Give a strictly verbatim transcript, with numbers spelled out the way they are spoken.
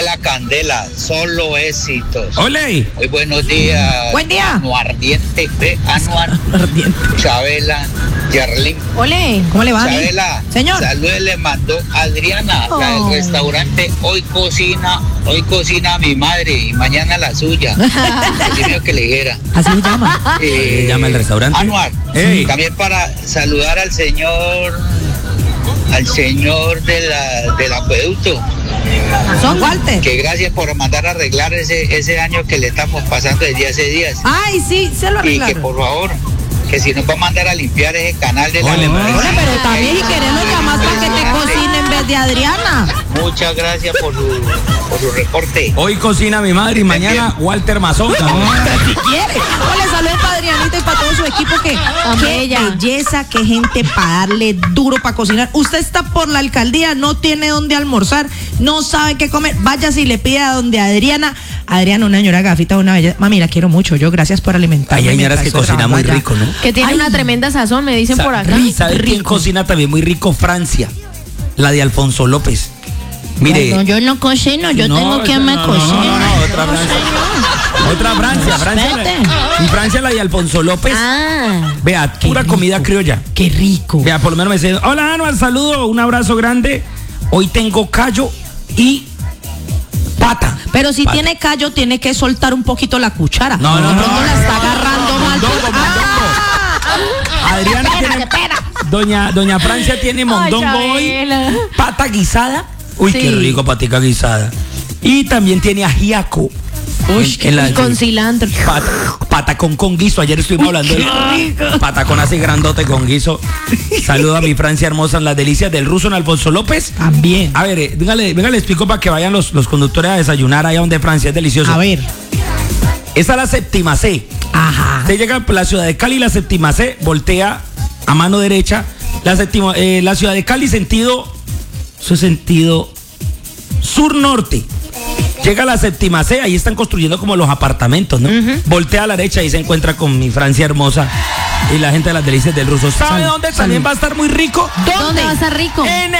la candela, solo éxitos. ¡Ole! Muy buenos días. Buen día. Anuardiente, ve, Anuar, Ardiente. Chabela, Yerlin. Ole, ¿cómo le va? Chabela, Señor. saludos le mandó Adriana, Oh. la del restaurante. Hoy cocina, hoy cocina mi madre y mañana la suya. Así me dijo que le dijera. Así se llama. Eh, ¿Se llama el restaurante? Anuar, Ey. también para saludar al señor, al señor de la, del acueducto, Son Walter. que gracias por mandar a arreglar ese, ese daño que le estamos pasando desde hace días. Ay, sí, se lo Y que arreglaron. por favor, que si nos va a mandar a limpiar ese canal de la... Ole, Ole, pero también si querés lo llamas para que te cocine en vez de Adriana. Muchas gracias por su, por su reporte. Hoy cocina mi madre y mañana Walter Mazonca. Si quiere. Ole, saludos para Adrianita y para todo su equipo que qué ella. belleza, qué gente para darle duro para cocinar. Usted está por la alcaldía, no tiene dónde almorzar, no sabe qué comer, váyase y le pide a donde Adriana. Adriana, una señora gafita, una bella. Mami, la quiero mucho, yo gracias por alimentarme. Hay señoras mientras que estoy cocinan muy trabajando rico, allá. ¿no? Que tiene Ay. una tremenda sazón, me dicen por acá. ¿Sabe quién rico. cocina también muy rico? Francia. La de Alfonso López. Mire. No, yo no cocino, yo No, tengo que esa me no, no, cocine. no, no, otra Francia. Otra Francia, Francia. Respete. En Francia la de Alfonso López. Ah, Vea, pura rico. comida criolla. Qué rico. Vea, por lo menos me dice, hola Anual, saludo, un abrazo grande. Hoy tengo callo y pata. Pero si Pata. tiene callo, tiene que soltar un poquito la cuchara. No, no, De pronto no, la no, está no, agarrando no, mal. mondongo, Ah. Adriana Qué pena, tiene, qué pena. doña, doña Francia tiene mondongo hoy, Chabela. pata guisada. Uy, Sí. qué rico, patica guisada. Y también tiene ajiaco. Uy, En- en la- y con cilantro. Pata, patacón con guiso. Ayer estuvimos hablando de patacón así grandote con guiso. Saludo a mi Francia hermosa en las delicias del ruso en Alfonso López. También. A ver, eh, venga, le, venga, le explico para que vayan los, los conductores a desayunar allá donde Francia es delicioso. A ver. Esa es la séptima C. Ajá. Usted llega a la ciudad de Cali, la séptima C, voltea a mano derecha. La séptima, eh, la ciudad de Cali, sentido, su sentido sur-norte. Llega a la séptima C, ahí están construyendo como los apartamentos, ¿no? Voltea a la derecha y se encuentra con mi Francia hermosa y la gente de las delicias del ruso. ¿Sabe Salud, dónde salud. también va a estar muy rico? ¿Dónde va a estar rico? En